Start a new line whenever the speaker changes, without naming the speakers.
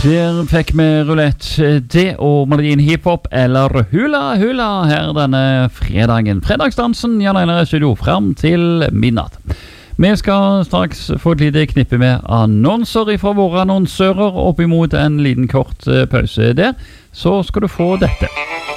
Der fikk vi rulett det og melodien hiphop eller hula hula her denne fredagen. Fredagsdansen, Jan Einar i studio, frem til midnatt. Vi skal straks få et lite knippe med annonser fra våre annonsører opp imot en liten kort pause der. Så skal du få dette.